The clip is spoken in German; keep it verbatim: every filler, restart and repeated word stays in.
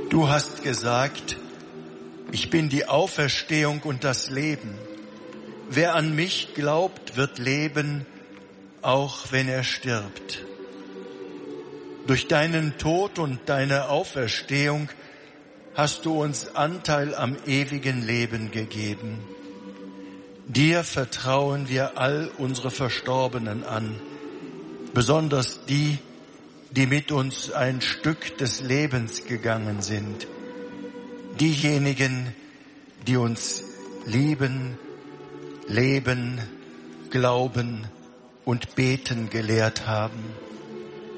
Du hast gesagt, ich bin die Auferstehung und das Leben. Wer an mich glaubt, wird leben, auch wenn er stirbt. Durch deinen Tod und deine Auferstehung hast du uns Anteil am ewigen Leben gegeben. Dir vertrauen wir all unsere Verstorbenen an, besonders die, die mit uns ein Stück des Lebens gegangen sind. Diejenigen, die uns lieben, leben, glauben und beten gelehrt haben.